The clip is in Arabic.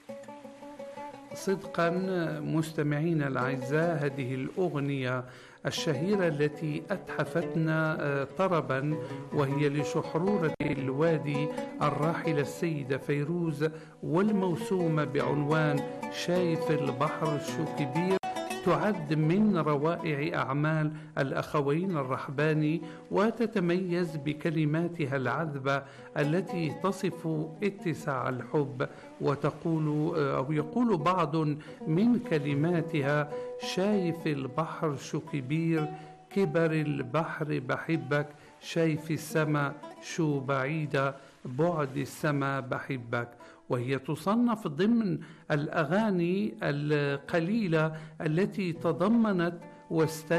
صدقا مستمعينا الأعزاء، هذه الأغنية الشهيرة التي أتحفتنا طربا، وهي لشحرورة الوادي الراحلة السيدة فيروز، والموسومة بعنوان شايف البحر شو كبير، تعد من روائع أعمال الأخوين الرحباني، وتتميز بكلماتها العذبة التي تصف اتساع الحب، وتقول أو يقول بعض من كلماتها: شايف البحر شو كبير، كبر البحر بحبك، شايف السما شو بعيدة، بعد السما بحبك. وهي تصنف ضمن الأغاني القليلة التي تضمنت